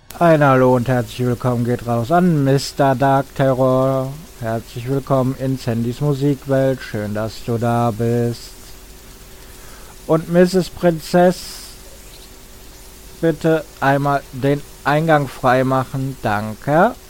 Ein Hallo und herzlich willkommen geht raus an Mr. Dark Terror. Herzlich willkommen in Sandys Musikwelt. Schön, dass du da bist. Und Mrs. Prinzess, bitte einmal den Eingang frei machen. Danke.